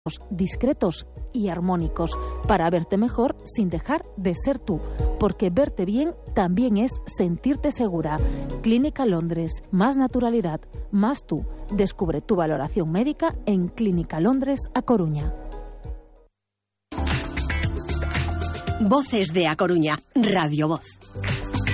discretos y armónicos para verte mejor sin dejar de ser tú, porque verte bien también es sentirte segura. Clínica Londres, más naturalidad, más tú. Descubre tu valoración médica en Clínica Londres A Coruña. Voces de A Coruña, Radio Voz.